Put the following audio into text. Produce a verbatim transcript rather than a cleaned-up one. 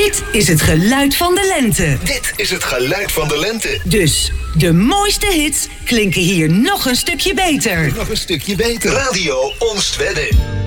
Dit is het geluid van de lente. Dit is het geluid van de lente. Dus de mooiste hits klinken hier nog een stukje beter. Nog een stukje beter. Radio Oostwedde.